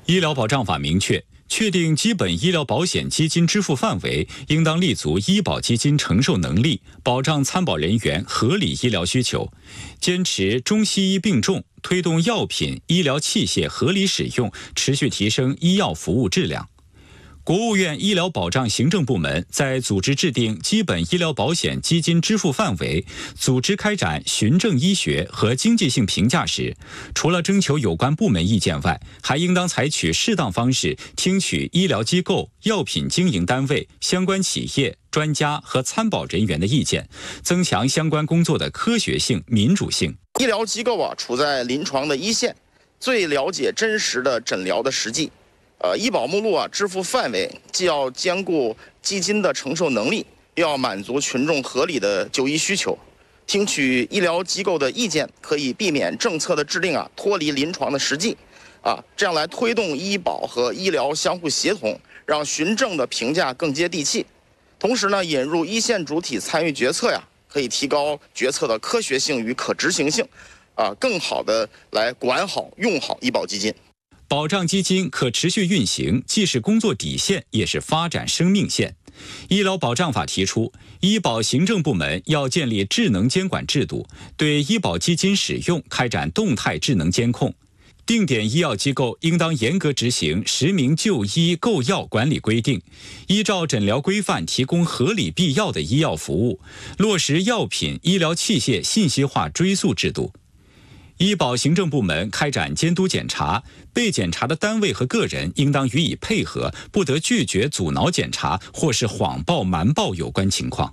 医疗保障法明确定基本医疗保险基金支付范围，应当立足医保基金承受能力，保障参保人员合理医疗需求，坚持中西医并重，推动药品、医疗器械合理使用，持续提升医药服务质量。国务院医疗保障行政部门在组织制定基本医疗保险基金支付范围、组织开展循证医学和经济性评价时，除了征求有关部门意见外，还应当采取适当方式听取医疗机构、药品经营单位、相关企业、专家和参保人员的意见，增强相关工作的科学性、民主性。 医疗机构处在临床的一线，最了解真实的诊疗的实际。医保目录支付范围既要兼顾基金的承受能力，又要满足群众合理的就医需求。听取医疗机构的意见，可以避免政策的制定脱离临床的实际，这样来推动医保和医疗相互协同，让循证的评价更接地气。同时呢，引入一线主体参与决策可以提高决策的科学性与可执行性，更好的来管好用好医保基金。 保障基金可持续运行，既是工作底线，也是发展生命线。医疗保障法提出，医保行政部门要建立智能监管制度，对医保基金使用开展动态智能监控。定点医药机构应当严格执行实名就医购药管理规定，依照诊疗规范提供合理必要的医药服务，落实药品、医疗器械信息化追溯制度。医保行政部门开展监督检查，被检查的单位和个人应当予以配合，不得拒绝阻挠检查或是谎报瞒报有关情况。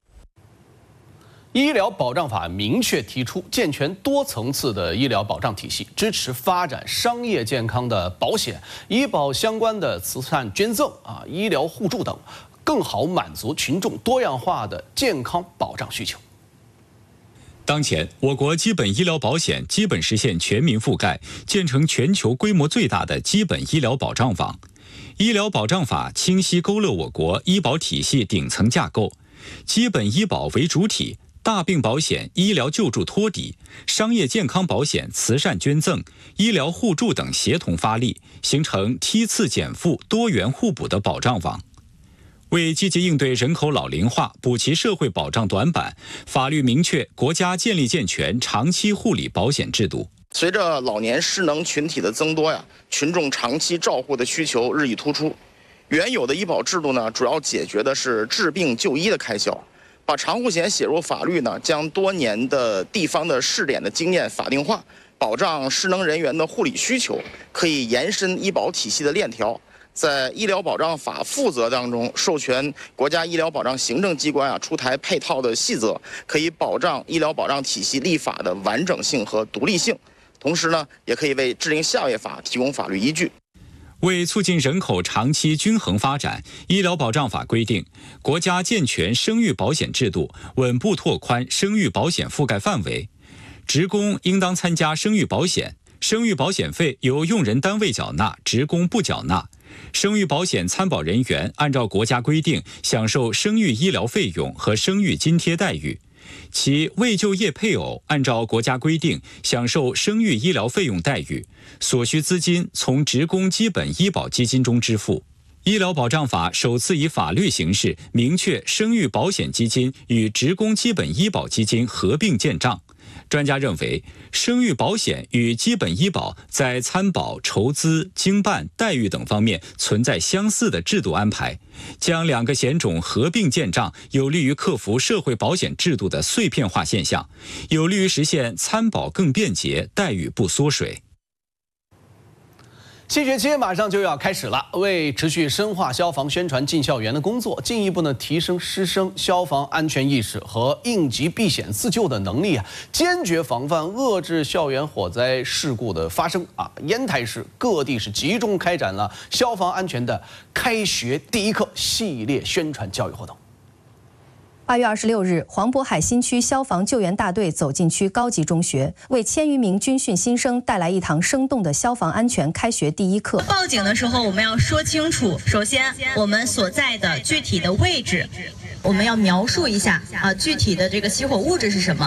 医疗保障法明确提出，健全多层次的医疗保障体系，支持发展商业健康的保险、医保相关的慈善捐赠、医疗互助等，更好满足群众多样化的健康保障需求。 当前，我国基本医疗保险基本实现全民覆盖，建成全球规模最大的基本医疗保障网。医疗保障法清晰勾勒我国医保体系顶层架构，基本医保为主体，大病保险、医疗救助托底，商业健康保险、慈善捐赠、医疗互助等协同发力，形成梯次减负、多元互补的保障网。为积极应对人口老龄化，补齐社会保障短板，法律明确国家建立健全长期护理保险制度。 随着老年失能群体的增多群众长期照护的需求日益突出。原有的医保制度呢，主要解决的是治病就医的开销。把长护险写入法律呢，将多年的地方的试点的经验法定化，保障失能人员的护理需求，可以延伸医保体系的链条。在医疗保障法负责当中，授权国家医疗保障行政机关出台配套的细则，可以保障医疗保障体系立法的完整性和独立性。同时呢，也可以为制定下列法提供法律依据。 为促进人口长期均衡发展，医疗保障法规定，国家健全生育保险制度，稳步拓宽生育保险覆盖范围。职工应当参加生育保险，生育保险费由用人单位缴纳，职工不缴纳。生育保险参保人员按照国家规定享受生育医疗费用和生育津贴待遇，其未就业配偶按照国家规定享受生育医疗费用待遇，所需资金从职工基本医保基金中支付。医疗保障法首次以法律形式明确生育保险基金与职工基本医保基金合并建账。专家认为，生育保险与基本医保在参保、筹资、经办、待遇等方面存在相似的制度安排，将两个险种合并建账，有利于克服社会保险制度的碎片化现象，有利于实现参保更便捷、待遇不缩水。 新学期马上就要开始了，为持续深化消防宣传进校园的工作，进一步提升师生消防安全意识和应急避险自救的能力坚决防范遏制校园火灾事故的发生烟台市各地是集中开展了消防安全的开学第一课系列宣传教育活动。 8月26日，黄渤海新区消防救援大队走进区高级中学，为1000余名军训新生带来一堂生动的消防安全开学第一课。 报警的时候，我们要说清楚，首先我们所在的具体的位置，我们要描述一下具体的这个起火物质是什么。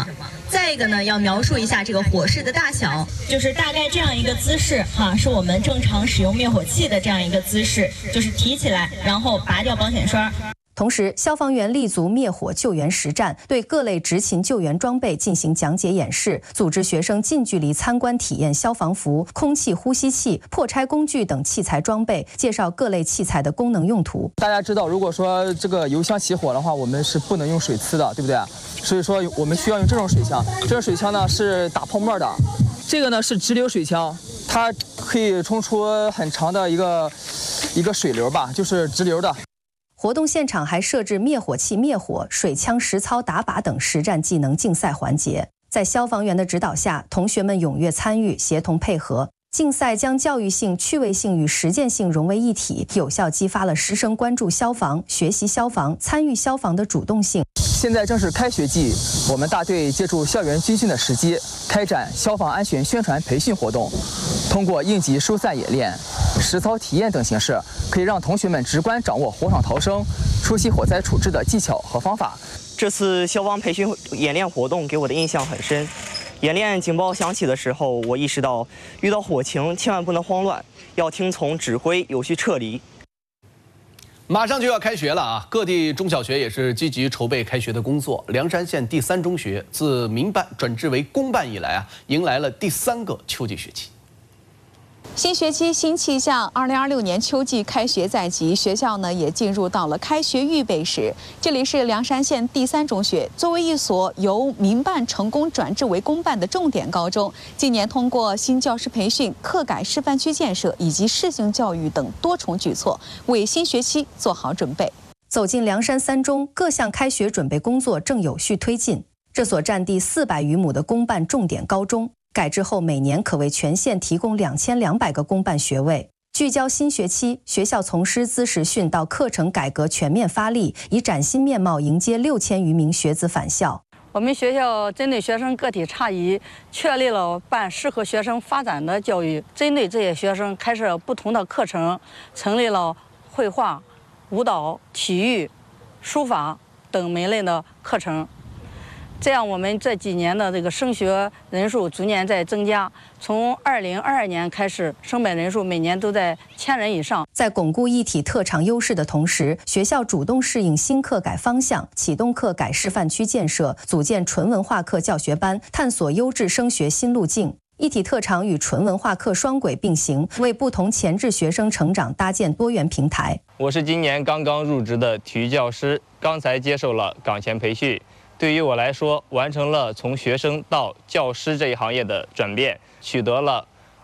再一个呢，要描述一下这个火势的大小，就是大概这样一个姿势哈，是我们正常使用灭火器的这样一个姿势，就是提起来，然后拔掉保险栓。 同时，消防员立足灭火救援实战，对各类执勤救援装备进行讲解演示，组织学生近距离参观体验消防服、空气呼吸器、破拆工具等器材装备，介绍各类器材的功能用途。 大家知道，如果说这个油箱起火的话，我们是不能用水呲的，对不对？所以说我们需要用这种水枪。这种水枪呢是打泡沫的，这个呢是直流水枪，它可以冲出很长的一个水流吧，就是直流的。 活动现场还设置灭火器灭火、水枪实操打靶等实战技能竞赛环节。在消防员的指导下，同学们踊跃参与，协同配合。竞赛将教育性、趣味性与实践性融为一体，有效激发了师生关注消防、学习消防、参与消防的主动性。 现在正是开学季，我们大队借助校园军训的时机，开展消防安全宣传培训活动。通过应急疏散演练、实操体验等形式，可以让同学们直观掌握火场逃生、初期火灾处置的技巧和方法。 这次消防培训演练活动给我的印象很深。演练警报响起的时候，我意识到遇到火情千万不能慌乱，要听从指挥，有序撤离。 马上就要开学了啊！各地中小学也是积极筹备开学的工作。凉山县第3中学自民办转制为公办以来啊，迎来了第3个秋季学期。 新学期新气象，2026年秋季开学在即，学校呢也进入到了开学预备时。这里是凉山县第3中学，作为一所由民办成功转制为公办的重点高中，今年通过新教师培训、课改示范区建设以及适性教育等多重举措，为新学期做好准备。 走进凉山3中，各项开学准备工作正有序推进。这所占地400余亩的公办重点高中，改制后每年可为全县提供2200个公办学位。聚焦新学期，学校从师资实训到课程改革全面发力，以崭新面貌迎接6000余名学子返校。 我们学校针对学生个体差异，确立了办适合学生发展的教育，针对这些学生开设不同的课程，成立了绘画、舞蹈、体育、书法等门类的课程。这样，我们这几年的这个升学人数逐年在增加。从2022年开始，升本人数每年都在1000人以上。 在巩固一体特长优势的同时，学校主动适应新课改方向，启动课改示范区建设，组建纯文化课教学班，探索优质升学新路径。一体特长与纯文化课双轨并行，为不同潜质学生成长搭建多元平台。 我是今年刚刚入职的体育教师，刚才接受了岗前培训。对于我来说，完成了从学生到教师这一行业的转变，取得了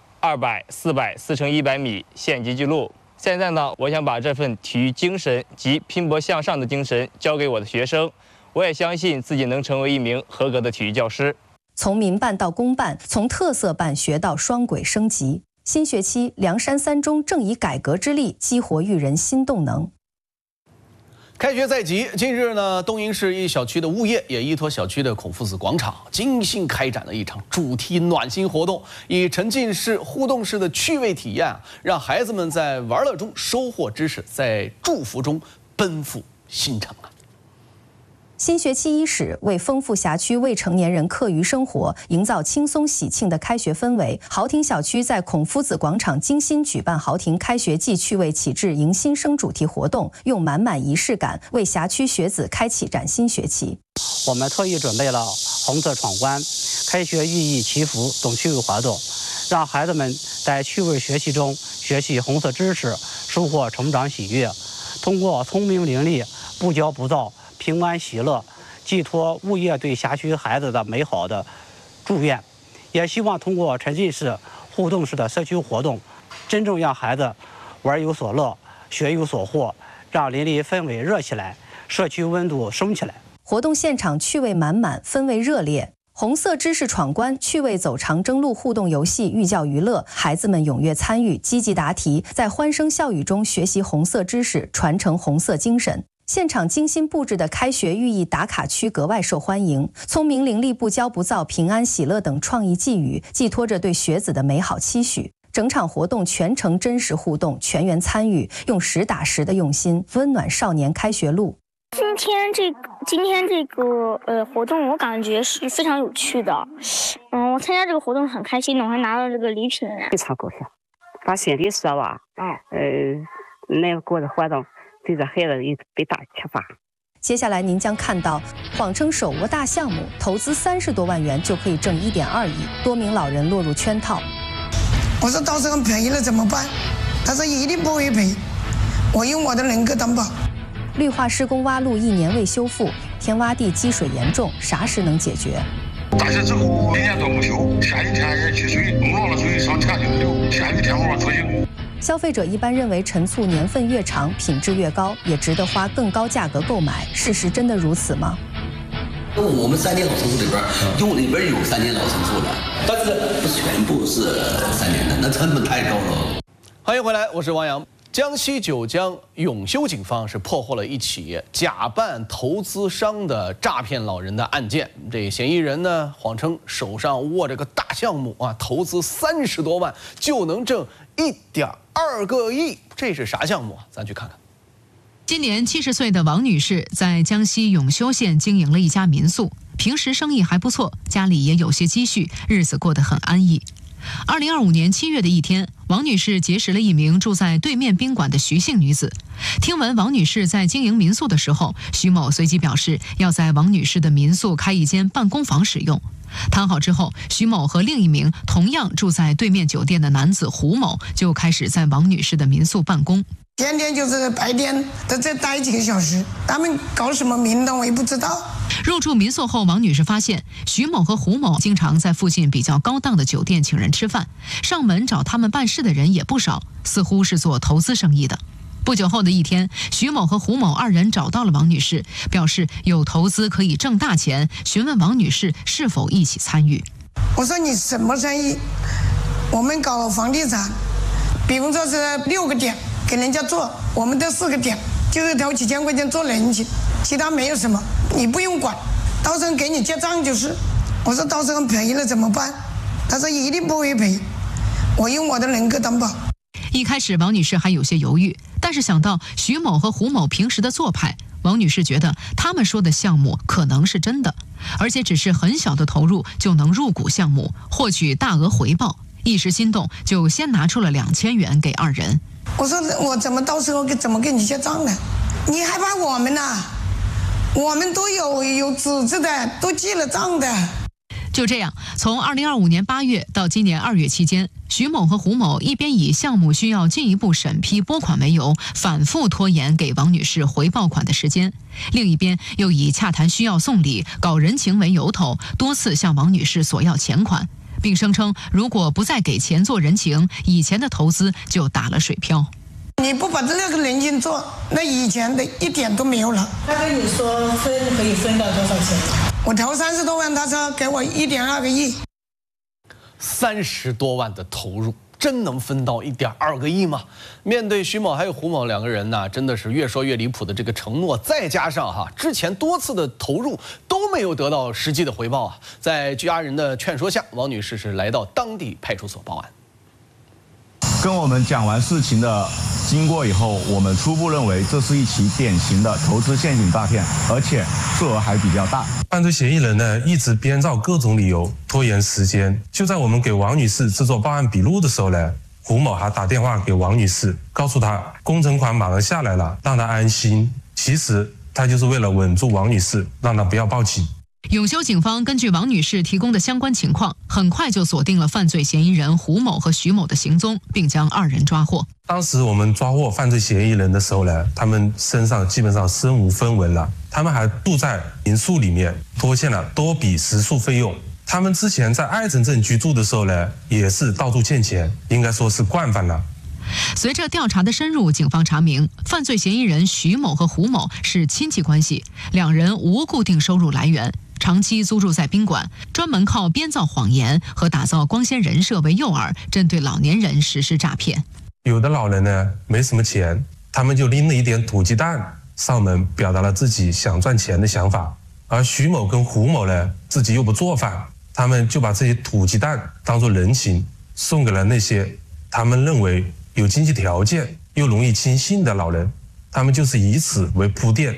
200、400、4×100米县级纪录。现在呢，我想把这份体育精神及拼搏向上的精神交给我的学生，我也相信自己能成为一名合格的体育教师。 从民办到公办，从特色办学到双轨升级。新学期，凉山3中正以改革之力激活育人新动能。 开学在即，近日呢，东营市一小区的物业也依托小区的孔夫子广场，精心开展了一场主题暖心活动，以沉浸式、互动式的趣味体验，让孩子们在玩乐中收获知识，在祝福中奔赴新城啊！ 新学期伊始，为丰富辖区未成年人课余生活，营造轻松喜庆的开学氛围，豪庭小区在孔夫子广场精心举办豪庭开学季趣味启智迎新生主题活动，用满满仪式感为辖区学子开启崭新学期。 我们特意准备了红色闯关、开学寓意祈福等趣味活动，让孩子们在趣味学习中学习红色知识，收获成长喜悦。通过聪明伶俐、不骄不躁、平安喜乐，寄托物业对辖区孩子的美好的祝愿，也希望通过沉浸式、互动式的社区活动，真正让孩子玩有所乐、学有所获，让邻里氛围热起来，社区温度升起来。 活动现场趣味满满，氛围热烈。红色知识闯关、趣味走长征路互动游戏寓教于乐，孩子们踊跃参与，积极答题，在欢声笑语中学习红色知识，传承红色精神。现场精心布置的开学寓意打卡区格外受欢迎，聪明伶俐、不骄不躁、平安喜乐等创意寄语，寄托着对学子的美好期许。整场活动全程真实互动，全员参与，用实打实的用心温暖少年开学路。 是今天这个活动，我感觉是非常有趣的。我参加这个活动很开心的，我还拿到这个礼品。 非常高兴，把心里说吧，那个过的活动对这孩子有最大启发。 接下来您将看到，谎称手握大项目，投资30多万元就可以挣1.2亿，多名老人落入圈套。 我说到时候赔了怎么办？他说一定不会赔，我用我的人格担保。 绿化施工挖路1年未修复，填洼地积水严重，啥时能解决？ 大雪之后1年多不修，下雨天也积水，弄上了水上田就流，下雨天我出行。 消费者一般认为陈醋年份越长，品质越高，也值得花更高价格购买。事实真的如此吗？ 我们3年老陈醋里边，用里边有3年老陈醋的，但是不全部是3年的，那成本太高了。 欢迎回来，我是王洋。江西九江永修警方是破获了一起假扮投资商的诈骗老人的案件。这嫌疑人呢，谎称手上握着个大项目啊，投资30多万就能挣1.2个亿。这是啥项目啊？咱去看看。 今年70岁的王女士在江西永修县经营了一家民宿，平时生意还不错，家里也有些积蓄，日子过得很安逸。2025年7月的一天，王女士结识了一名住在对面宾馆的徐姓女子。听闻王女士在经营民宿的时候，徐某随即表示要在王女士的民宿开一间办公房使用。谈好之后，徐某和另一名同样住在对面酒店的男子胡某就开始在王女士的民宿办公。 天天就是白天在这待几个小时，他们搞什么名堂我也不知道。 入住民宿后，王女士发现徐某和胡某经常在附近比较高档的酒店请人吃饭，上门找他们办事的人也不少，似乎是做投资生意的。不久后的一天，徐某和胡某2人找到了王女士，表示有投资可以挣大钱，询问王女士是否一起参与。 我说你什么生意？我们搞房地产，比方说是6个点给人家做，我们这4个点就是投几千块钱做人情，其他没有什么，你不用管，到时候给你结账就是。我说到时候赔了怎么办？他说一定不会赔，我用我的人格担保。 一开始王女士还有些犹豫，但是想到徐某和胡某平时的做派，王女士觉得他们说的项目可能是真的，而且只是很小的投入就能入股项目，获取大额回报。一时心动，就先拿出了2000元给2人。 我说我怎么到时候怎么给你结账呢？你害怕我们呐？我们都有组织的，都记了账的。 就这样，从2025年8月到今年2月期间，徐某和胡某一边以项目需要进一步审批拨款为由，反复拖延给王女士回报款的时间；另一边又以洽谈需要送礼、搞人情为由头，多次向王女士索要钱款，并声称如果不再给钱做人情，以前的投资就打了水漂。 你不把这个人情做，那以前的一点都没有了。 他跟你说可以分到多少钱？ 我投30多万，他说给我1.2个亿。 30多万的投入，真能分到1.2个亿吗？面对徐某还有胡某2个人呢，真的是越说越离谱的这个承诺，再加上之前多次的投入都没有得到实际的回报啊。在家人的劝说下，王女士是来到当地派出所报案。 跟我们讲完事情的经过以后，我们初步认为这是一起典型的投资陷阱诈骗，而且数额还比较大。 犯罪嫌疑人呢，一直编造各种理由拖延时间。就在我们给王女士制作报案笔录的时候呢，胡某还打电话给王女士，告诉她工程款马上下来了，让她安心。其实他就是为了稳住王女士，让她不要报警。 永修警方根据王女士提供的相关情况，很快就锁定了犯罪嫌疑人胡某和徐某的行踪，并将2人抓获。 当时我们抓获犯罪嫌疑人的时候呢，他们身上基本上身无分文了，他们还住在民宿里面，拖欠了多笔食宿费用。他们之前在爱城镇居住的时候呢，也是到处欠钱，应该说是惯犯了。 随着调查的深入，警方查明犯罪嫌疑人徐某和胡某是亲戚关系，2人无固定收入来源，长期租住在宾馆，专门靠编造谎言和打造光鲜人设为诱饵，针对老年人实施诈骗。 有的老人呢没什么钱，他们就拎了一点土鸡蛋上门，表达了自己想赚钱的想法。而徐某跟胡某呢，自己又不做饭，他们就把这些土鸡蛋当作人情，送给了那些他们认为有经济条件又容易轻信的老人。他们就是以此为铺垫，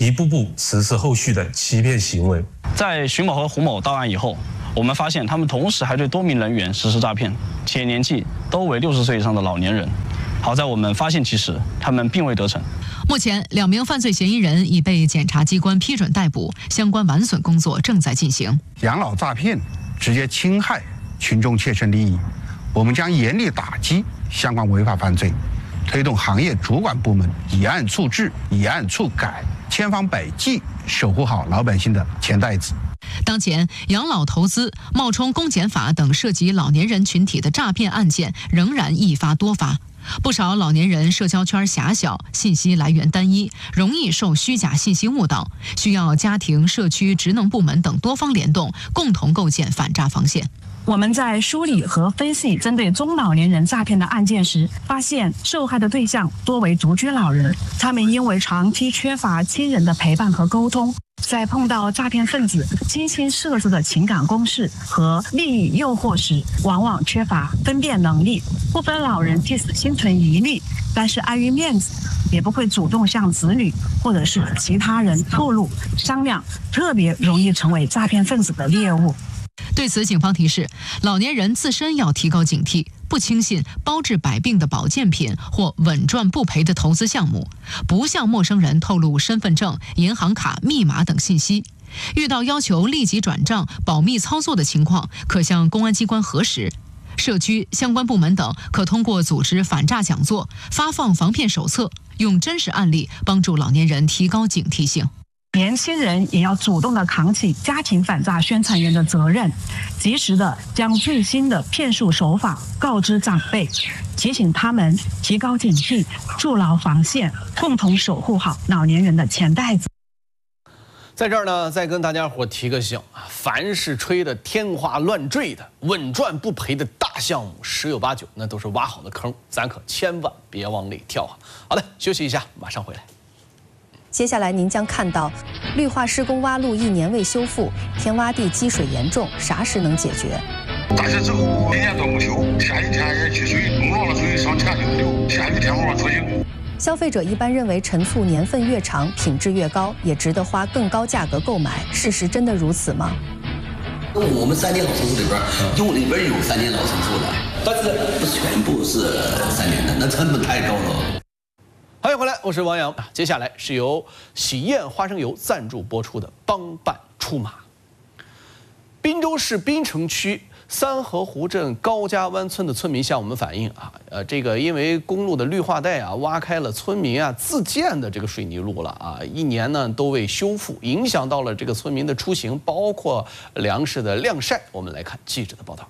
一步步实施后续的欺骗行为。 在徐某和胡某到案以后，我们发现他们同时还对多名人员实施诈骗，且年纪都为60岁以上的老年人。好在我们发现其时，他们并未得逞。 目前，2名犯罪嫌疑人已被检察机关批准逮捕，相关完损工作正在进行。 养老诈骗直接侵害群众切身利益，我们将严厉打击相关违法犯罪，推动行业主管部门以案处置、以案处改，千方百计守护好老百姓的钱袋子。 当前，养老投资、冒充公检法等涉及老年人群体的诈骗案件仍然一发多发。不少老年人社交圈狭小，信息来源单一，容易受虚假信息误导，需要家庭、社区、职能部门等多方联动，共同构建反诈防线。 我们在梳理和分析针对中老年人诈骗的案件时，发现受害的对象多为独居老人，他们因为长期缺乏亲人的陪伴和沟通，在碰到诈骗分子精心设置的情感攻势和利益诱惑时，往往缺乏分辨能力。部分老人即使心存疑虑，但是碍于面子，也不会主动向子女或者是其他人透露商量，特别容易成为诈骗分子的猎物。 对此，警方提示老年人自身要提高警惕，不轻信包治百病的保健品或稳赚不赔的投资项目，不向陌生人透露身份证、银行卡密码等信息。遇到要求立即转账、保密操作的情况，可向公安机关核实。社区相关部门等可通过组织反诈讲座、发放防骗手册，用真实案例帮助老年人提高警惕性。 年轻人也要主动地扛起家庭反诈宣传员的责任，及时地将最新的骗术手法告知长辈，提醒他们提高警惕，筑牢防线，共同守护好老年人的钱袋子。 在这儿呢，再跟大家伙提个醒啊，凡是吹得天花乱坠的、稳赚不赔的大项目，十有八九那都是挖好的坑，咱可千万别往里跳啊！好的，休息一下，马上回来。 接下来您将看到，绿化施工挖路1年未修复，填洼地积水严重，啥时能解决？ 大雪之后1年多没修，下雨天也积水，弄浪了水上前就流，下雨天我出行。 消费者一般认为陈醋年份越长，品质越高，也值得花更高价格购买。事实真的如此吗？ 我们3年老陈醋里边，里边有3年老陈醋的，但是不全部是3年的，那成本太高了。 欢迎回来，我是王洋。接下来是由喜宴花生油赞助播出的帮办出马。滨州市滨城区三河湖镇高家湾村的村民向我们反映这个因为公路的绿化带挖开了村民自建的这个水泥路了1年呢都未修复，影响到了这个村民的出行，包括粮食的晾晒。我们来看记者的报道。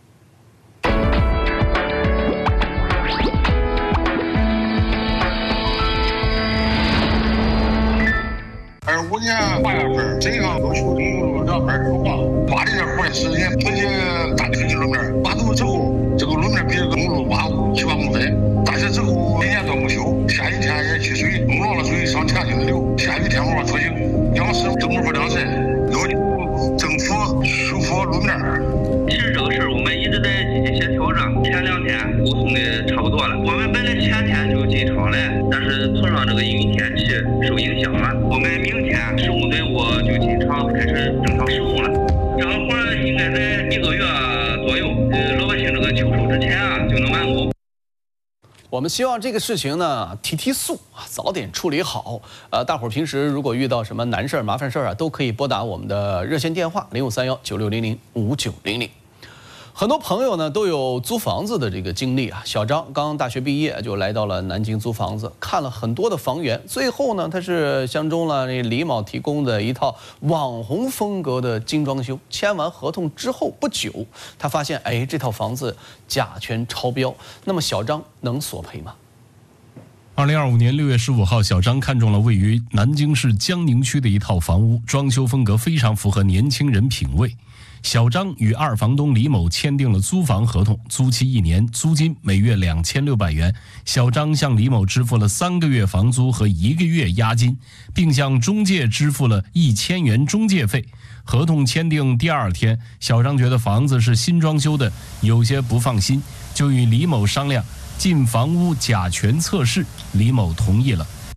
25年8月份，这项都修公路2本化，挖的这活也是人直接大水泥路面，挖土之后，这个路面比这个公路挖7、8公分。大雪之后1年多没修，下雨天也积水，弄浪了水上前就流，下雨天我出行，粮食都没法晾晒，要求政府修复路面。 其实这个事儿我们一直在进行协调着，前2天沟通的差不多了。我们本来前天就进场了，但是碰上这个阴雨天气受影响了。我们明天施工队伍就进场开始正常施工了。这个活儿应该在1个月左右，老百姓这个秋收之前就能完工。 我们希望这个事情呢提速早点处理好。大伙儿平时如果遇到什么难事儿、麻烦事儿都可以拨打我们的热线电话053196005900。很多朋友呢都有租房子的这个经历小张刚大学毕业就来到了南京租房子，看了很多的房源，最后呢他是相中了李某提供的一套网红风格的精装修。签完合同之后不久，他发现这套房子甲醛超标，那么小张能索赔吗 ？2025年6月15号，小张看中了位于南京市江宁区的一套房屋，装修风格非常符合年轻人品味。小张与二房东李某签订了租房合同，租期1年，租金每月2600元。小张向李某支付了3个月房租和1个月押金，并向中介支付了1000元中介费。合同签订第2天，小张觉得房子是新装修的，有些不放心，就与李某商量进房屋甲醛测试，李某同意了。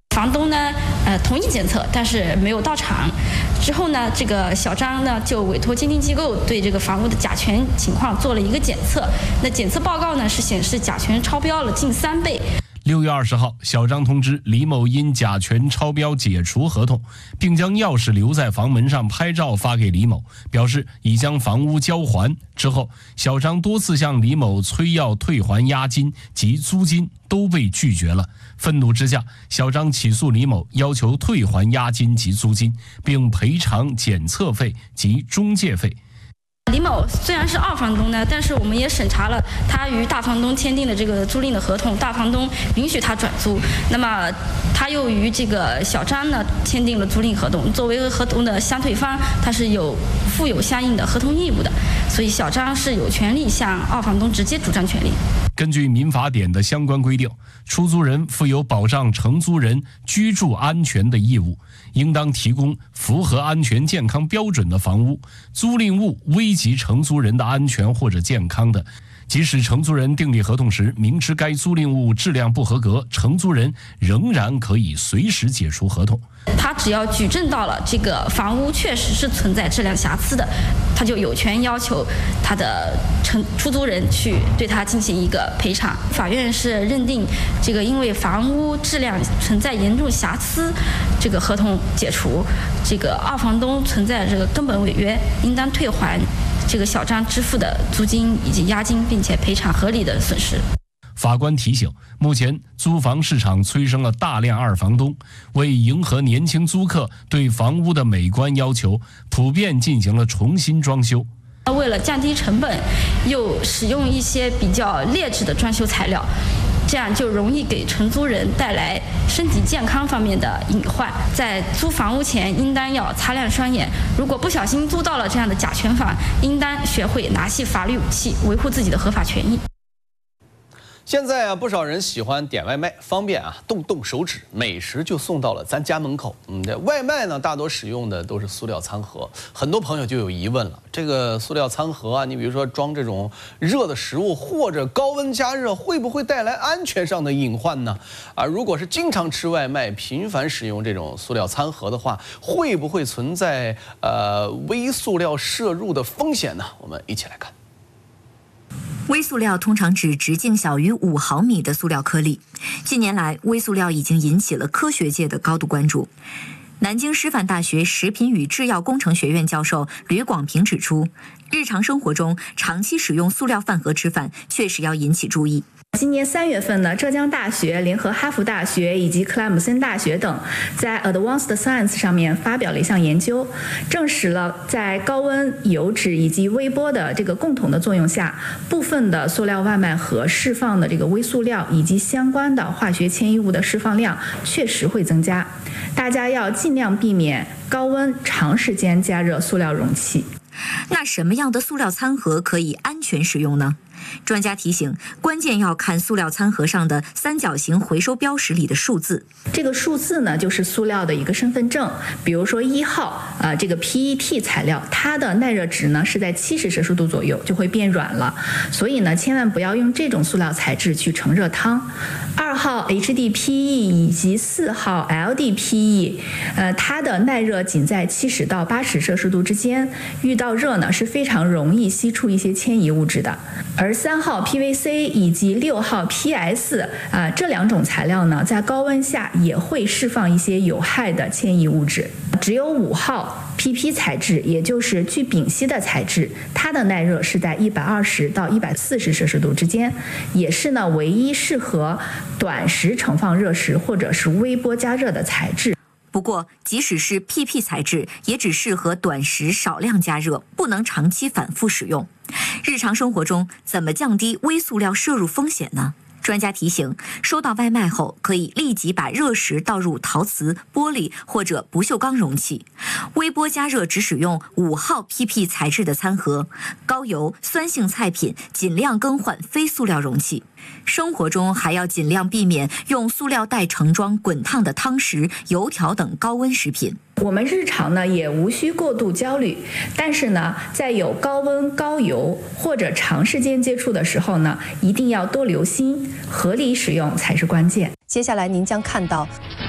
房东呢，同意检测，但是没有到场。之后呢，这个小张呢就委托鉴定机构对这个房屋的甲醛情况做了一个检测。那检测报告呢是显示甲醛超标了近3倍。 6月20号，小张通知李某因甲醛超标解除合同，并将钥匙留在房门上拍照发给李某，表示已将房屋交还。之后，小张多次向李某催要退还押金及租金，都被拒绝了。愤怒之下，小张起诉李某，要求退还押金及租金，并赔偿检测费及中介费。 李某虽然是2房东呢，但是我们也审查了他与大房东签订的这个租赁的合同，大房东允许他转租，那么他又与这个小张呢签订了租赁合同，作为合同的相对方，他是负有相应的合同义务的，所以小张是有权利向2房东直接主张权利。 根据民法典的相关规定，出租人负有保障承租人居住安全的义务，应当提供符合安全健康标准的房屋。租赁物危及承租人的安全或者健康的，即使承租人订立合同时明知该租赁物质量不合格，承租人仍然可以随时解除合同。 他只要举证到了这个房屋确实是存在质量瑕疵的，他就有权要求他的出租人去对他进行一个赔偿。法院是认定这个因为房屋质量存在严重瑕疵，这个合同解除，这个2房东存在这个根本违约，应当退还这个小张支付的租金以及押金，并且赔偿合理的损失。 法官提醒，目前租房市场催生了大量2房东，为迎合年轻租客对房屋的美观要求，普遍进行了重新装修。 为了降低成本，又使用一些比较劣质的装修材料，这样就容易给承租人带来身体健康方面的隐患。在租房屋前，应当要擦亮双眼。如果不小心租到了这样的甲醛房，应当学会拿起法律武器，维护自己的合法权益。 现在啊，不少人喜欢点外卖，方便啊，动手指，美食就送到了咱家门口。这外卖呢，大多使用的都是塑料餐盒，很多朋友就有疑问了：这个塑料餐盒啊，你比如说装这种热的食物或者高温加热，会不会带来安全上的隐患呢？如果是经常吃外卖、频繁使用这种塑料餐盒的话，会不会存在微塑料摄入的风险呢？我们一起来看。 微塑料通常指直径小于5毫米的塑料颗粒。近年来，微塑料已经引起了科学界的高度关注。南京师范大学食品与制药工程学院教授吕广平指出，日常生活中长期使用塑料饭盒吃饭，确实要引起注意。 今年3月份呢，浙江大学联合哈佛大学以及克莱姆森大学等在 Advanced Science 上面发表了一项研究，证实了在高温、油脂以及微波的这个共同的作用下，部分的塑料外卖盒释放的这个微塑料以及相关的化学迁移物的释放量确实会增加。大家要尽量避免高温长时间加热塑料容器。 那什么样的塑料餐盒可以安全使用呢？专家提醒，关键要看塑料餐盒上的三角形回收标识里的数字。 这个数字呢，就是塑料的一个身份证。比如说1号，这个 PET 材料，它的耐热值呢是在70摄氏度左右就会变软了，所以呢，千万不要用这种塑料材质去盛热汤。2号 HDPE 以及4号 LDPE，它的耐热仅在70到80摄氏度之间，遇到热呢是非常容易析出一些迁移物质的。而3号 PVC 以及6号 PS 这2种材料呢，在高温下也会释放一些有害的迁移物质。只有5号 PP 材质，也就是聚丙烯的材质，它的耐热是在120到140摄氏度之间，也是呢唯一适合短时盛放热食或者是微波加热的材质。 不过，即使是 PP 材质，也只适合短时少量加热，不能长期反复使用。日常生活中，怎么降低微塑料摄入风险呢？专家提醒，收到外卖后，可以立即把热食倒入陶瓷、玻璃或者不锈钢容器。微波加热只使用5号 PP 材质的餐盒。高油、酸性菜品尽量更换非塑料容器。生活中还要尽量避免用塑料袋盛装滚烫的汤食、油条等高温食品。 我们日常呢也无需过度焦虑，但是呢，在有高温、高油或者长时间接触的时候呢，一定要多留心，合理使用才是关键。 接下来您将看到，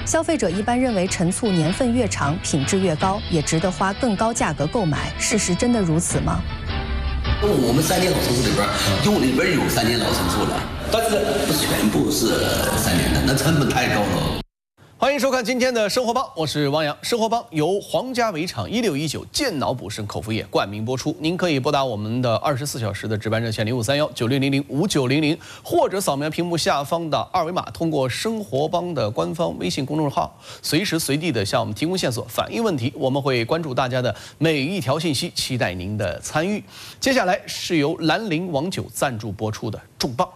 消费者一般认为陈醋年份越长，品质越高，也值得花更高价格购买。事实真的如此吗？ 我们3年老陈醋里边，里边有3年老陈醋的，但是不全部是3年的，那成本太高了。 欢迎收看今天的生活帮，我是汪洋。生活帮由皇家围场1619健脑补肾口服液冠名播出。您可以拨打我们的24小时的值班热线053196005900，或者扫描屏幕下方的2维码，通过生活帮的官方微信公众号，随时随地的向我们提供线索、反映问题。我们会关注大家的每一条信息，期待您的参与。接下来是由兰陵王酒赞助播出的重磅。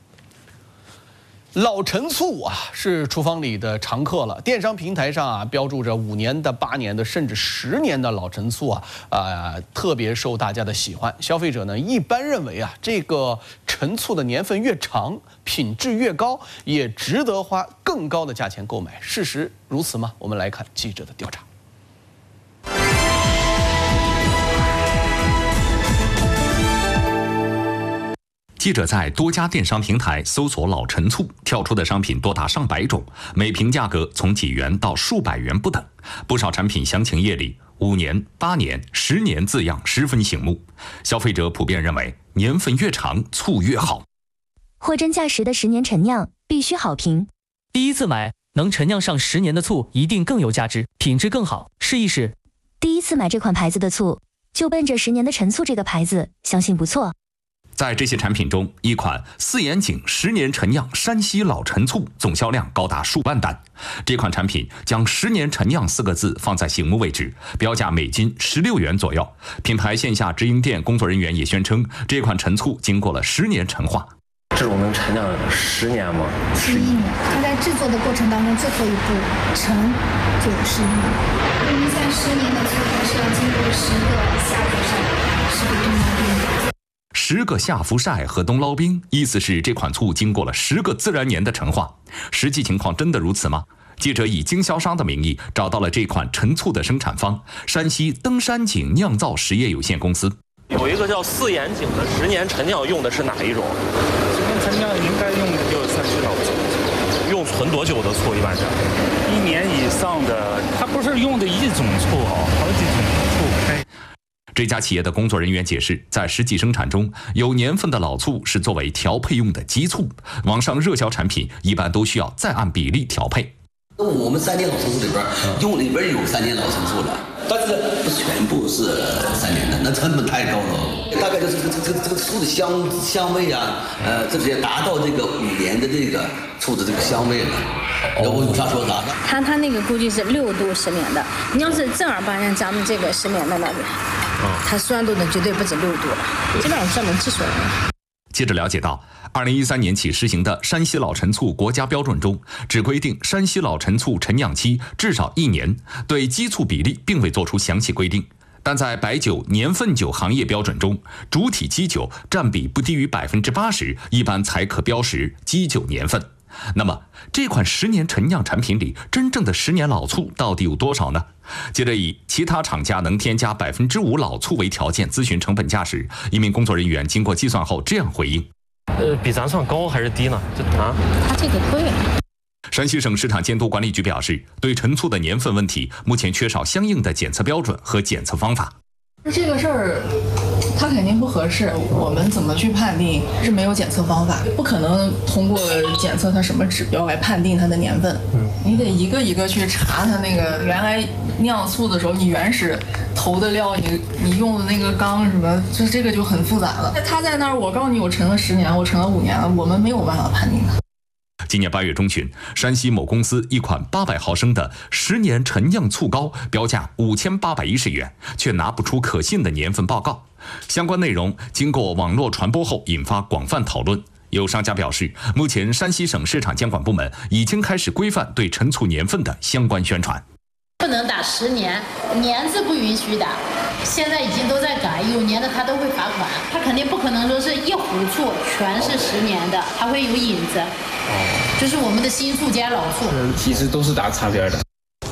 老陈醋啊，是厨房里的常客了。电商平台上啊，标注着5年的、8年的，甚至10年的老陈醋啊，特别受大家的喜欢。消费者呢，一般认为啊，这个陈醋的年份越长，品质越高，也值得花更高的价钱购买。事实如此吗？我们来看记者的调查。 记者在多家电商平台搜索老陈醋，跳出的商品多达上百种，每瓶价格从几元到数百元不等。不少产品详情页里5年、8年、10年字样十分醒目，消费者普遍认为年份越长，醋越好。 货真价实的10年陈酿，必须好评。 第一次买能陈酿上10年的醋，一定更有价值，品质更好，试一试。 第一次买这款牌子的醋，就奔着10年的陈醋这个牌子，相信不错。 在这些产品中，一款4眼井10年陈酿山西老陈醋总销量高达数万单。这款产品将10年陈酿4个字放在醒目位置，标价每斤16元左右。品牌线下直营店工作人员也宣称，这款陈醋经过了10年陈化。 这种能陈酿10年吗 ？11年。它在制作的过程当中，最后一步陈就11年。因为在10年的醋，它是要经过10个下伏晒、10个冬捞冰。 10个下伏晒和冬捞冰，意思是这款醋经过了10个自然年的陈化。实际情况真的如此吗？记者以经销商的名义找到了这款陈醋的生产方——山西登山井酿造实业有限公司。 有一个叫4眼井的10年陈酿，用的是哪一种？10年陈酿应该用的就是山西老醋。用存多久的醋？一般是 1年以上的。它不是用的一种醋好几种醋。 这家企业的工作人员解释，在实际生产中，有年份的老醋是作为调配用的基醋，网上热销产品一般都需要再按比例调配。 我们3年老陈醋里边有3年老陈醋的，但是不全部是3年的，那成本太高了。大概就是这个醋的香味啊，这些达到这个5年的这个醋的这个香味了。我有啥说啥。 它那个估计是6度10年的，你要是正儿八经咱们这个10年的那个，它酸度呢绝对不止6度了，基本上专门技术了。 接着了解到，2013年起实行的山西老陈醋国家标准中，只规定山西老陈醋陈酿期至少1年，对基醋比例并未作出详细规定。但在白酒、年份酒行业标准中，主体基酒占比不低于80%，一般才可标识基酒年份。那么，这款10年陈酿产品里真正的10年老醋到底有多少呢？接着以其他厂家能添加5%老醋为条件咨询成本价时，一名工作人员经过计算后这样回应： 比咱算高还是低呢？ 它这个贵。 山西省市场监督管理局表示，对陈醋的年份问题，目前缺少相应的检测标准和检测方法。 这个事儿，它肯定不合适。我们怎么去判定是没有检测方法，不可能通过检测它什么指标来判定它的年份。你得一个一个去查它那个原来酿醋的时候，你原始投的料，你用的那个缸什么，这个就很复杂了。它在那儿，我告诉你，我陈了10年，我陈了5年了，我们没有办法判定它。 今年8月中旬，山西某公司一款800毫升的10年陈酿醋膏标价5810元，却拿不出可信的年份报告。相关内容经过网络传播后，引发广泛讨论。有商家表示，目前山西省市场监管部门已经开始规范对陈醋年份的相关宣传。 不能打10年，年字不允许打。现在已经都在改，有年的他都会罚款。他肯定不可能说是一壶醋全是10年的，它会有引子。就是我们的新醋加老醋， 其实都是打擦边的。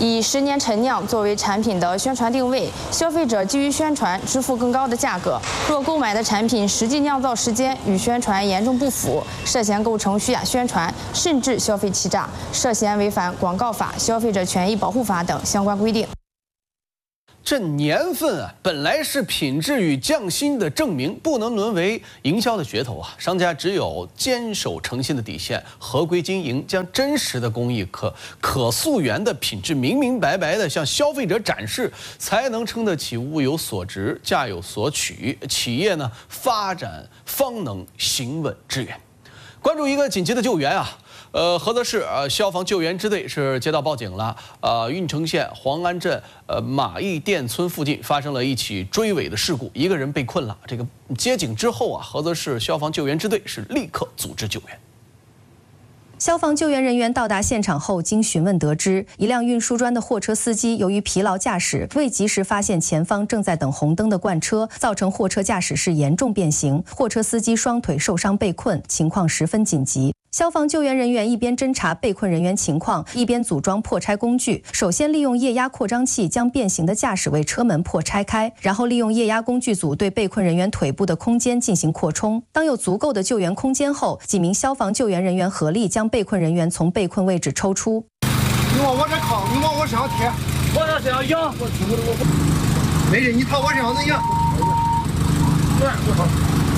以10年陈酿作为产品的宣传定位，消费者基于宣传支付更高的价格。若购买的产品实际酿造时间与宣传严重不符，涉嫌构成虚假宣传，甚至消费欺诈，涉嫌违反广告法、消费者权益保护法等相关规定。 这年份啊，本来是品质与匠心的证明，不能沦为营销的噱头啊！商家只有坚守诚信的底线，合规经营，将真实的工艺、可溯源的品质明明白白的向消费者展示，才能撑得起物有所值、价有所取，企业呢发展方能行稳致远。关注一个紧急的救援啊！菏泽市消防救援支队是接到报警了，运城县黄安镇马邑店村附近发生了一起追尾的事故，一个人被困了。这个接警之后啊，菏泽市消防救援支队是立刻组织救援。 消防救援人员到达现场后，经询问得知，一辆运输砖的货车司机由于疲劳驾驶，未及时发现前方正在等红灯的罐车，造成货车驾驶室严重变形，货车司机双腿受伤被困，情况十分紧急。消防救援人员一边侦查被困人员情况，一边组装破拆工具。首先利用液压扩张器将变形的驾驶位车门破拆开，然后利用液压工具组对被困人员腿部的空间进行扩充。当有足够的救援空间后，几名消防救援人员合力将被困人员从被困位置抽出。 你往我这靠，你往我身上贴，我这身上仰，没事，你朝我身上能仰。对，我靠。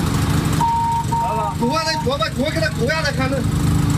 勾完了，把脚给他勾下来看着。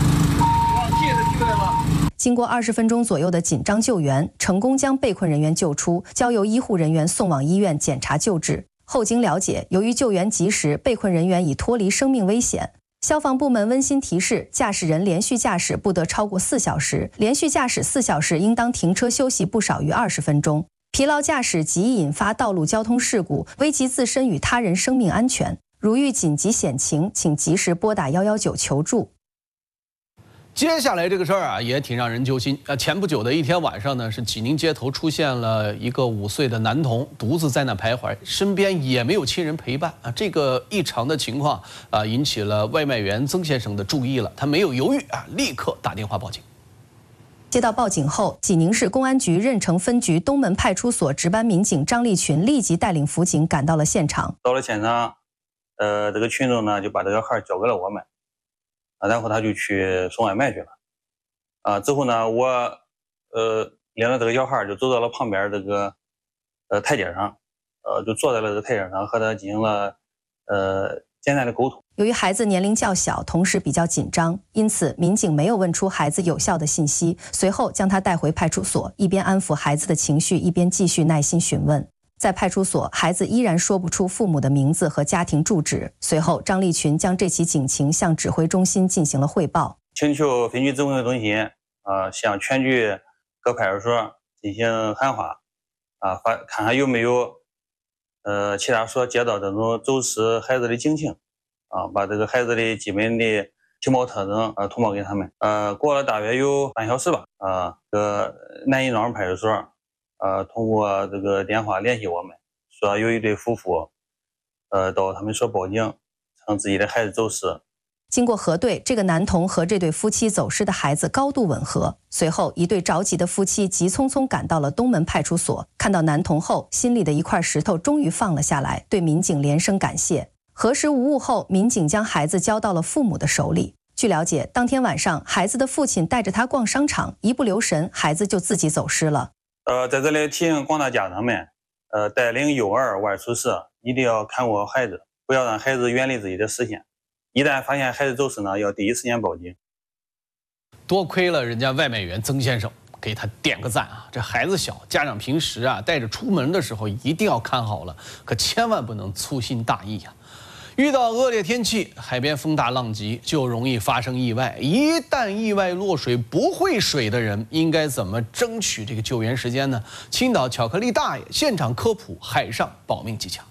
经过20分钟左右的紧张救援，成功将被困人员救出，交由医护人员送往医院检查救治。后经了解，由于救援及时，被困人员已脱离生命危险。消防部门温馨提示：驾驶人连续驾驶不得超过4小时，连续驾驶4小时应当停车休息不少于20分钟。疲劳驾驶极易引发道路交通事故，危及自身与他人生命安全。如遇紧急险情，请及时拨打119求助。 接下来这个事儿啊，也挺让人揪心。前不久的一天晚上呢，是济宁街头出现了一个5岁的男童独自在那徘徊，身边也没有亲人陪伴啊。这个异常的情况啊，引起了外卖员曾先生的注意了。他没有犹豫啊，立刻打电话报警。 接到报警后，济宁市公安局任城分局东门派出所值班民警张立群立即带领辅警赶到了现场。 到了现场。这个群众呢就把这个孩交给了我们，然后他就去送外卖去了，之后呢我领着这个小孩就走到了旁边这个台阶上，就坐在了这个台阶上和他进行了简单的沟通。 由于孩子年龄较小，同时比较紧张，因此民警没有问出孩子有效的信息，随后将他带回派出所，一边安抚孩子的情绪，一边继续耐心询问。在派出所，孩子依然说不出父母的名字和家庭住址。随后，张立群将这起警情向指挥中心进行了汇报， 请求分局指挥中心向全局各派出所进行喊话看看有没有其他所接到这种走失孩子的警情把这个孩子的基本的体貌特征通报给他们。过了大约有半小时吧，这个南银庄派出所通过这个电话联系我们，说有一对夫妇，到他们所报警，称自己的孩子走失。 经过核对，这个男童和这对夫妻走失的孩子高度吻合。随后，一对着急的夫妻急匆匆赶到了东门派出所，看到男童后，心里的一块石头终于放了下来，对民警连声感谢。核实无误后，民警将孩子交到了父母的手里。据了解，当天晚上，孩子的父亲带着他逛商场，一不留神，孩子就自己走失了。 在这里提醒广大家长们，带领幼儿外出时一定要看顾孩子，不要让孩子远离自己的视线。一旦发现孩子走失呢，要第一时间报警。 多亏了人家外卖员曾先生，给他点个赞啊！这孩子小，家长平时带着出门的时候一定要看好了，可千万不能粗心大意呀。遇到恶劣天气，海边风大浪急，就容易发生意外。一旦意外落水，不会水的人应该怎么争取这个救援时间呢？青岛巧克力大爷现场科普海上保命技巧。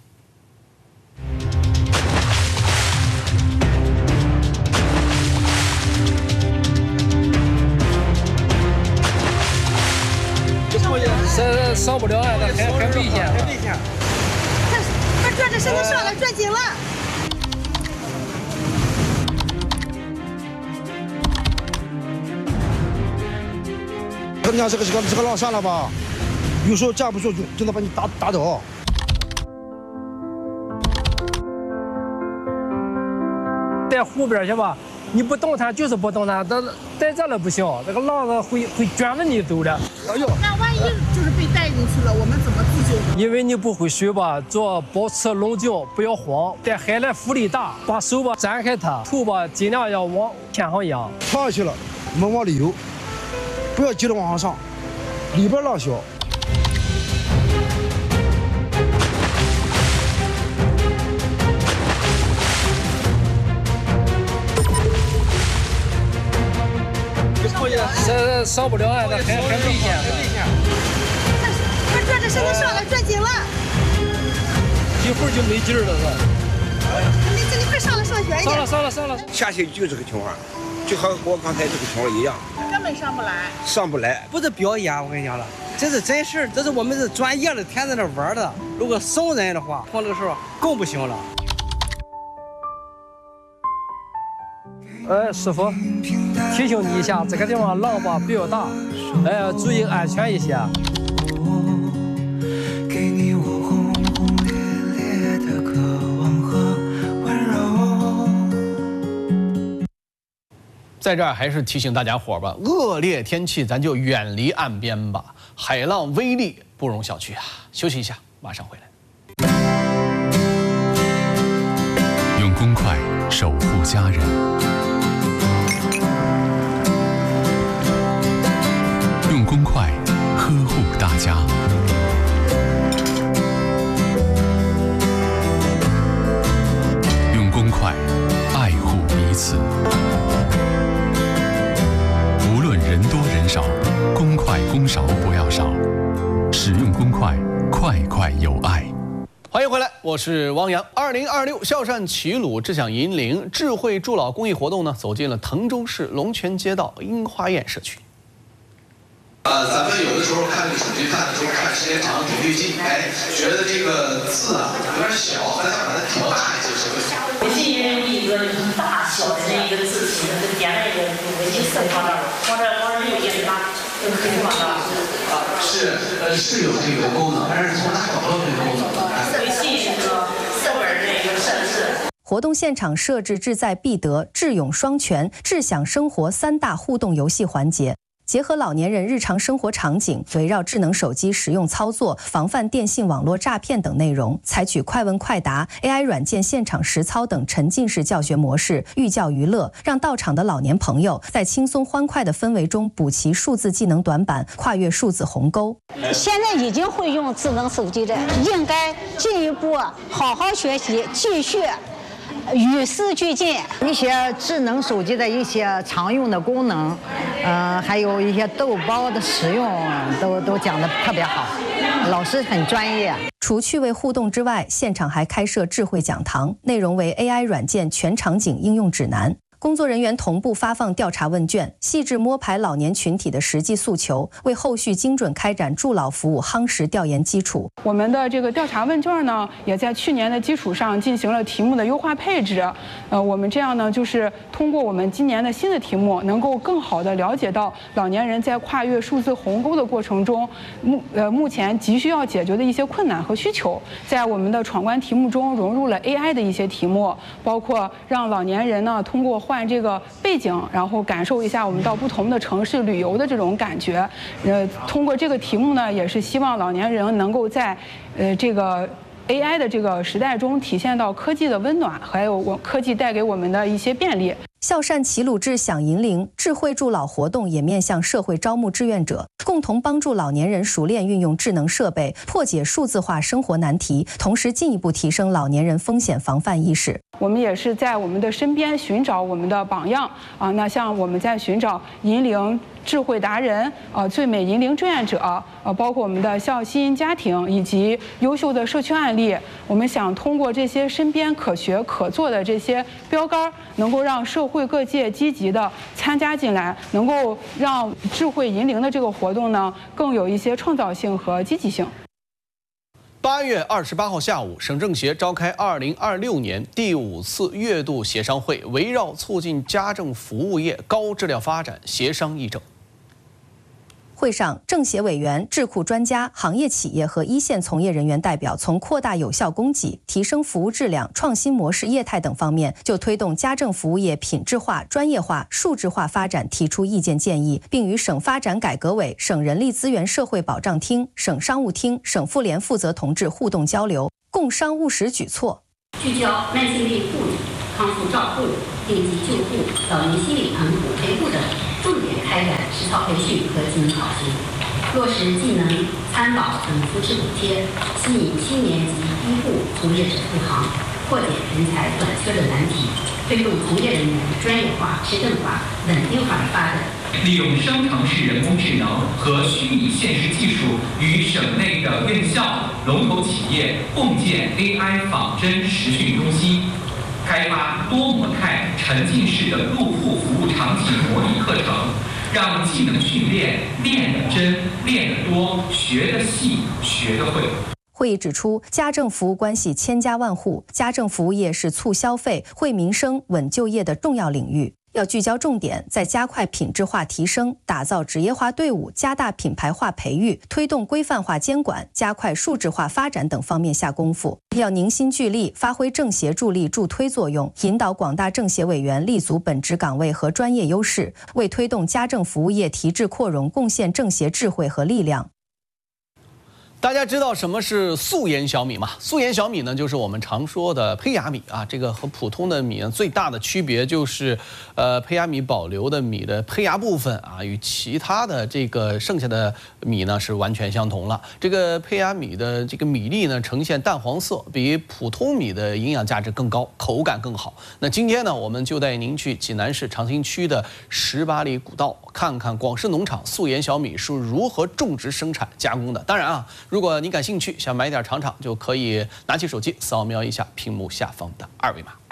这少不了啊，这很危险，很危险。 快转着身子上来，转紧了。 跟你讲，这个浪上了吧，有时候站不住就能把你打倒。 在湖边去吧，你不动弹就是不动弹，在这了不行，这个浪子会卷着你走的。 哎呦，那万一就是被带进去了，我们怎么自救？ 因为你不会水吧，做保持冷静，不要慌。在海来浮力大，把手吧展开它，头吧尽量要往天上仰。 跳下去了，我们往里游，不要急着往上上，里边浪小。 这上不了岸，这还危险。 快转着身子上来，转紧了。 一会儿就没劲儿了， 你快上来，上远一点。 上了。 下去就这个情况，就和我刚才这个情况一样， 根本上不来。 上不来， 不是表演，我跟你讲了，这是真事儿，这是我们是专业的，天在那玩的。如果怂人的话，碰这个时候更不行了。 师傅，提醒你一下，这个地方浪吧比较大，注意安全一些。 在这儿还是提醒大家伙吧，恶劣天气咱就远离岸边吧，海浪威力不容小觑啊！休息一下，马上回来。 用公筷守护家人，用公筷呵护大家，用公筷爱护彼此。无论人多人少，公筷公勺不要少，使用公筷，筷筷有爱。 欢迎回来，我是汪洋。2026孝善齐鲁志享银陵智慧助老公益活动呢，走进了滕州市龙泉街道樱花苑社区。 咱们有的时候看这个手机看的时候，看时间长挺费劲，觉得这个字啊有点小，咱想把它调大一些，是不是？ 微信也有一个大小的一个字体，就点那个微信色放这儿，放这儿有也是大，就可以放这儿。 是有这个功能，但是从哪找到这个功能？ 微信这个色本的一个设置。 活动现场设置志在必得、智勇双全、智享生活3大互动游戏环节。结合老年人日常生活场景，围绕智能手机实用操作、防范电信网络诈骗等内容，采取快问快答、AI 软件现场实操等沉浸式教学模式，寓教于乐，让到场的老年朋友在轻松欢快的氛围中补齐数字技能短板，跨越数字鸿沟。 现在已经会用智能手机的，应该进一步好好学习，继续与时俱进。 一些智能手机的一些常用的功能，还有一些豆包的使用，都讲得特别好，老师很专业。 除趣味互动之外，现场还开设智慧讲堂，内容为 AI 软件全场景应用指南。工作人员同步发放调查问卷，细致摸排老年群体的实际诉求，为后续精准开展助老服务夯实调研基础。 我们的这个调查问卷呢，也在去年的基础上进行了题目的优化配置。我们这样呢，就是通过我们今年的新的题目，能够更好地了解到老年人在跨越数字鸿沟的过程中，目前急需要解决的一些困难和需求。在我们的闯关题目中融入了 AI 的一些题目，包括让老年人呢通过换这个背景，然后感受一下我们到不同的城市旅游的这种感觉。通过这个题目呢，也是希望老年人能够在这个 AI 的这个时代中体现到科技的温暖，还有科技带给我们的一些便利。 孝善齐鲁志享银陵智慧助老活动也面向社会招募志愿者，共同帮助老年人熟练运用智能设备，破解数字化生活难题，同时进一步提升老年人风险防范意识。 我们也是在我们的身边寻找我们的榜样啊，那像我们在寻找银陵智慧达人、最美银陵志愿者、包括我们的孝心家庭以及优秀的社区案例，我们想通过这些身边可学可做的这些标杆，能够让社会各界积极的参加进来，能够让智慧银陵的这个活动呢更有一些创造性和积极性。 8月28号下午，省政协召开2026年第5次月度协商会，围绕促进家政服务业高质量发展协商议政。 会上，政协委员、智库专家、行业企业和一线从业人员代表从扩大有效供给、提升服务质量、创新模式业态等方面，就推动家政服务业品质化、专业化、数字化发展提出意见建议，并与省发展改革委、省人力资源社会保障厅、省商务厅、省妇联负责同志互动交流，共商务实举措。 聚焦慢性病护理、康复照护、应急救护、老年心理康复陪护等，重点开展实操培训和技能考核，落实技能参保等扶持补贴，吸引7年级医护从业者入行，破解人才短缺的难题，推动从业人员专业化、持证化、稳定化的发展。 利用生成式人工智能和虚拟现实技术，与省内的院校、龙头企业共建 AI 仿真实训中心，开发多模态沉浸式的入户服务场景模拟课程，让技能训练练得真、练得多、学得细、学得会。 会议指出，家政服务关系千家万户，家政服务业是促消费、惠民生、稳就业的重要领域。要聚焦重点，在加快品质化提升、打造职业化队伍、加大品牌化培育、推动规范化监管、加快数字化发展等方面下功夫。要凝心聚力，发挥政协助力助推作用，引导广大政协委员立足本职岗位和专业优势，为推动家政服务业提质扩容贡献政协智慧和力量。 大家知道什么是素颜小米吗？素颜小米呢，就是我们常说的胚芽米啊。这个和普通的米呢最大的区别就是，胚芽米保留的米的胚芽部分啊，与其他的这个剩下的米呢是完全相同了。这个胚芽米的这个米粒呢呈现淡黄色，比普通米的营养价值更高，口感更好。那今天呢，我们就带您去济南市长兴区的18里古道，看看广式农场素颜小米是如何种植、生产、加工的。当然啊，如果您感兴趣，想买点尝尝，就可以拿起手机扫描一下屏幕下方的2维码。